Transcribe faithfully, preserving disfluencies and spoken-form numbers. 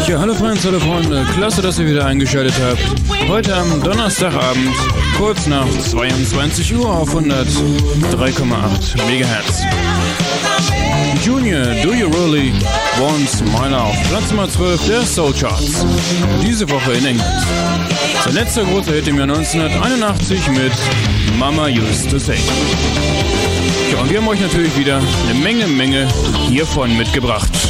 Ja, hallo Freunde, hallo Freunde, klasse, dass ihr wieder eingeschaltet habt. Heute am Donnerstagabend, kurz nach zweiundzwanzig Uhr auf hundertdrei Komma acht Megahertz. Junior, Do You Really Want My Love, Platz Nummer zwölf der Soul Charts. Diese Woche in England. Sein letzter großer Hit im Jahr neunzehnhunderteinundachtzig mit Mama Used to Say. Ja, und wir haben euch natürlich wieder eine Menge, Menge hiervon mitgebracht.